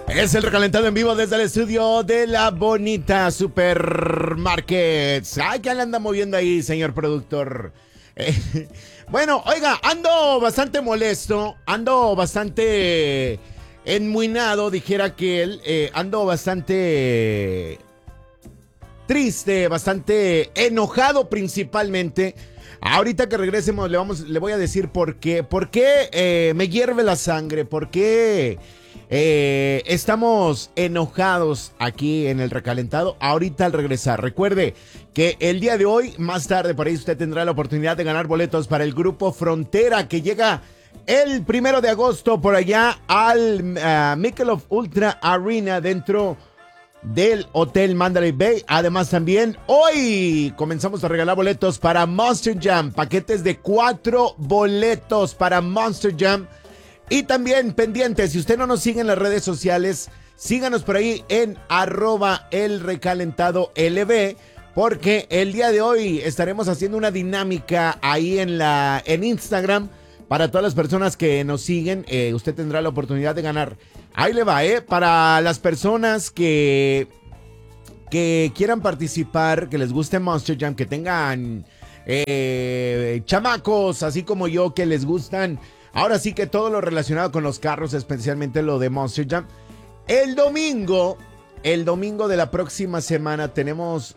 Es el recalentado en vivo desde el estudio de la Bonita Supermarkets. Ay, ¿qué le anda moviendo ahí, señor productor? Bueno, oiga, ando bastante molesto, ando bastante enmuinado, dijera que él. Ando bastante triste, bastante enojado principalmente. Ahorita que regresemos le voy a decir por qué. ¿Por qué me hierve la sangre? ¿Por qué estamos enojados aquí en el recalentado? Ahorita al regresar. Recuerde que el día de hoy, más tarde por ahí usted tendrá la oportunidad de ganar boletos para el grupo Frontera que llega el 1 de agosto por allá al Michelob Ultra Arena dentro del Hotel Mandalay Bay. Además también hoy comenzamos a regalar boletos para Monster Jam, paquetes de 4 boletos para Monster Jam. Y también pendientes, si usted no nos sigue en las redes sociales, síganos por ahí en @elrecalentadolb, porque el día de hoy estaremos haciendo una dinámica ahí en Instagram. Para todas las personas que nos siguen, usted tendrá la oportunidad de ganar. Ahí le va, para las personas que quieran participar, que les guste Monster Jam, que tengan chamacos, así como yo, que les gustan. Ahora sí que todo lo relacionado con los carros, especialmente lo de Monster Jam. El domingo de la próxima semana tenemos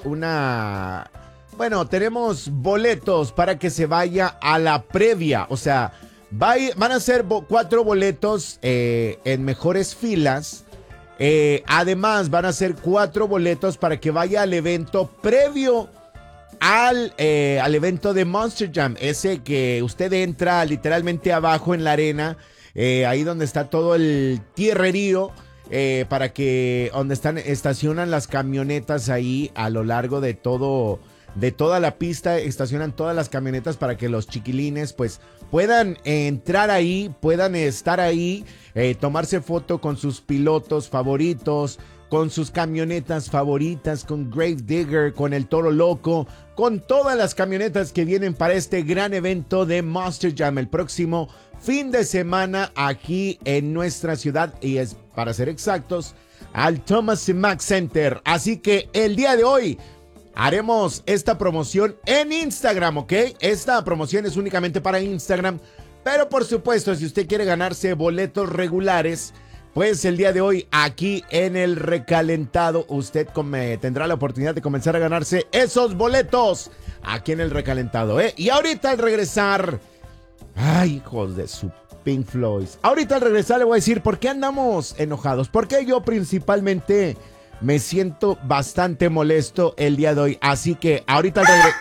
tenemos boletos para que se vaya a la previa. O sea, van a ser 4 boletos en mejores filas. Además, van a ser 4 boletos para que vaya al evento previo al evento de Monster Jam, ese que usted entra literalmente abajo en la arena, ahí donde está todo el tierrerío, para que donde estacionan las camionetas ahí a lo largo de toda la pista, estacionan todas las camionetas para que los chiquilines pues puedan entrar ahí, puedan estar ahí, tomarse foto con sus pilotos favoritos, con sus camionetas favoritas, con Grave Digger, con el Toro Loco, con todas las camionetas que vienen para este gran evento de Monster Jam el próximo fin de semana aquí en nuestra ciudad, y es, para ser exactos, al Thomas & Mack Center. Así que el día de hoy haremos esta promoción en Instagram, ¿ok? Esta promoción es únicamente para Instagram, pero por supuesto, si usted quiere ganarse boletos regulares, pues el día de hoy, aquí en el recalentado, usted tendrá la oportunidad de comenzar a ganarse esos boletos aquí en el recalentado, ¿eh? Y ahorita al regresar, ay, hijos de su Pink Floyd. Ahorita al regresar le voy a decir por qué andamos enojados, por qué yo principalmente me siento bastante molesto el día de hoy. Así que ahorita al regresar...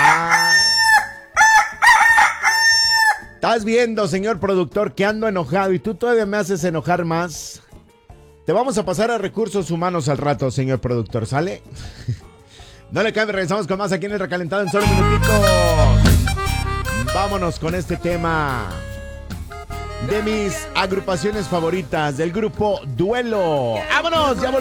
Estás viendo, señor productor, que ando enojado y tú todavía me haces enojar más. Te vamos a pasar a recursos humanos al rato, señor productor, ¿sale? No le cambie, regresamos con más aquí en el recalentado en solo minuticos. Vámonos con este tema de mis agrupaciones favoritas del grupo Duelo. ¡Vámonos! Ya volvemos.